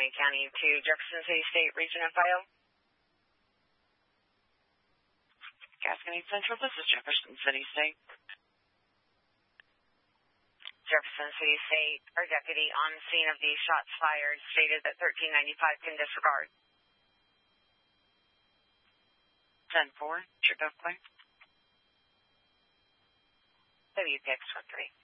Gascony County to Jefferson City State Region and File. Gascony Central, this is Jefferson City State. Jefferson City State, our deputy on scene of these shots fired stated that 1395 can disregard. 10-4, should go clear. WPX 13.